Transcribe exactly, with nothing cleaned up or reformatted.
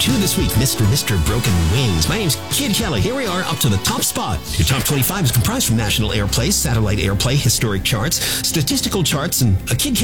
two this week, Mister Mister Broken Wings. My name's Kid Kelly. Here we are up to the top spot. Your top twenty-five is comprised from national airplay, satellite airplay, historic charts, statistical charts, and a Kid